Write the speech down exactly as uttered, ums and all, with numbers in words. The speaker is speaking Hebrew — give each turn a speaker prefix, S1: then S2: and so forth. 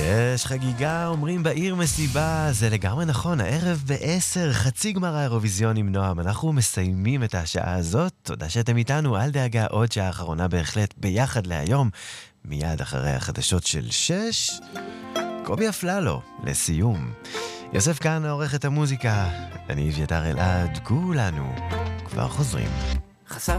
S1: יש חגיגה, אומרים בעיר מסיבה, זה לגמרי נכון, הערב בעשר, חצי גמר האירוויזיון עם נועם, אנחנו מסיימים את השעה הזאת, תודה שאתם איתנו, אל דאגה, עוד שעה האחרונה בהחלט, ביחד להיום, מיד אחרי החדשות של שש, קובי אפללו, לסיום. יוסף כאן עורך את המוזיקה, אני אביתר אלעד, כולנו כבר חוזרים.